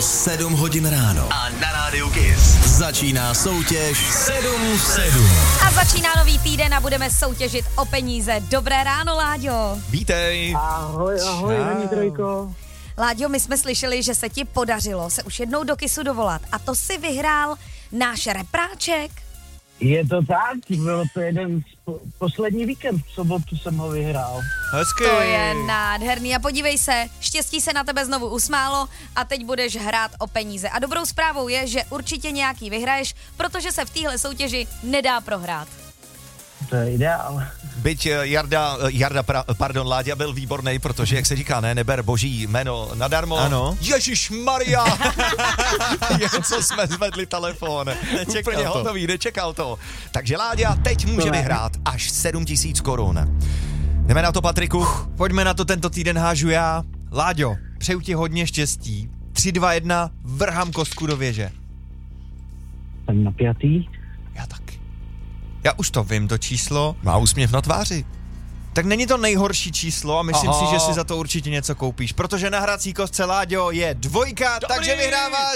7 hodin ráno. A na rádiu KISS Začíná soutěž 7 v 7. A začíná nový týden a budeme soutěžit o peníze. Dobré ráno, Láďo. Vítej. Ahoj, Hení Trojko. Láďo, my jsme slyšeli, že se ti podařilo se už jednou do KISSu dovolat. A to si vyhrál náš repráček. Je to tak, bylo to jeden poslední víkend, v sobotu jsem ho vyhrál. Hezky. To je nádherný a podívej se, štěstí se na tebe znovu usmálo a teď budeš hrát o peníze. A dobrou zprávou je, že určitě nějaký vyhraješ, protože se v téhle soutěži nedá prohrát. To je ideál. Byť Láďa byl výborný, protože, jak se říká, neber boží jméno nadarmo. Ano. Ježišmarja! Co jsme zvedli telefon. Úplně to. hotový, nečekal to. Takže Láďa teď může vyhrát až 7 000 korun. Jdeme na to, Patriku? Pojďme na to, tento týden hážu já. Láďo, přeju ti hodně štěstí. 3, 2, 1, vrhám kostku do věže. Jsem napjatý. Já taky. Já už to vím, to číslo. Má úsměv na tváři. Tak není to nejhorší číslo a myslím Aha. si, že si za to určitě něco koupíš, protože na hrací kostce, Láďo, je 2, takže vyhráváš